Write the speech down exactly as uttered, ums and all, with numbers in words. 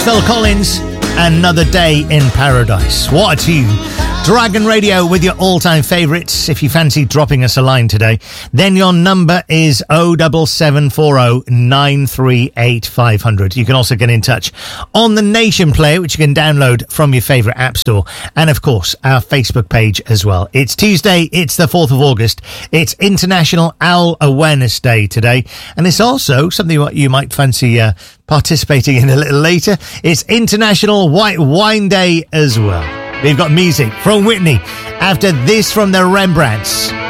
Phil Collins, Another Day in Paradise. What a tune. Dragon Radio with your all-time favourites. If you fancy dropping us a line today, then your number is oh seven seven four oh nine three eight five hundred. You can also get in touch on the Nation Player, which you can download from your favourite app store, and of course our Facebook page as well. It's Tuesday, it's the fourth of August. It's International Owl Awareness Day today, and it's also something what you might fancy uh, participating in a little later. It's International White Wine Day as well. We've got music from Whitney after this from the Rembrandts.